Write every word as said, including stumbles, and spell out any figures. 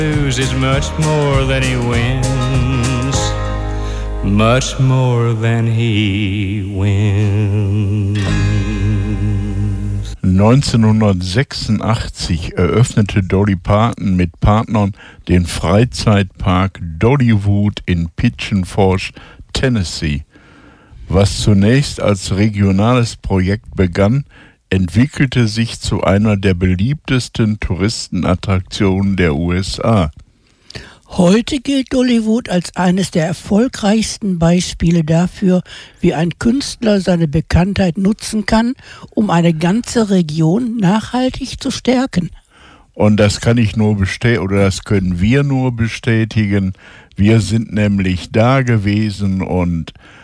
Is much more than he wins, much more than he wins. neunzehnhundertsechsundachtzig eröffnete Dolly Parton mit Partnern den Freizeitpark Dollywood in Pigeon Forge, Tennessee. Was zunächst als regionales Projekt begann, entwickelte sich zu einer der beliebtesten Touristenattraktionen der U S A. Heute gilt Dollywood als eines der erfolgreichsten Beispiele dafür, wie ein Künstler seine Bekanntheit nutzen kann, um eine ganze Region nachhaltig zu stärken. Und das kann ich nur bestätigen, oder das können wir nur bestätigen. Wir sind nämlich da gewesen und